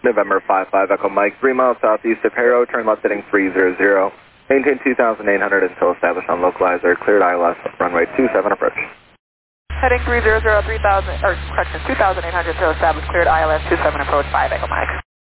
November 55 Echo Mike, 3 miles southeast of Harrow, turn left heading 300. Maintain 2,800 until established on localizer, cleared ILS, runway 27 approach. Heading 300, 3,000, or correction, 2,800 until established, cleared ILS 27 approach 5 Echo Mike.